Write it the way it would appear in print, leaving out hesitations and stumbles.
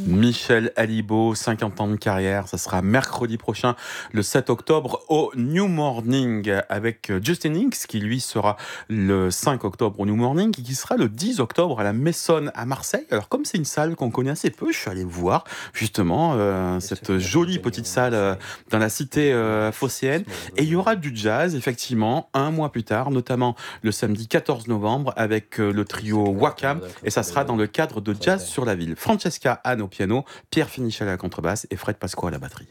Michel Alibo, 50 ans de carrière, ça sera mercredi prochain, le 7 octobre, au New Morning, avec Justin Hinks, qui lui sera le 5 octobre au New Morning, et qui sera le 10 octobre à la Maissonne à Marseille. Alors comme c'est une salle qu'on connaît assez peu, je suis allé voir justement cette jolie petite salle dans la cité phocéenne, et il y aura du jazz, effectivement, un mois plus tard, notamment le samedi 14 novembre, avec le trio Wakam, et ça sera dans le cadre de Jazz sur la ville. Francesca Anne au piano, Pierre Finichel à la contrebasse et Fred Pasqua à la batterie.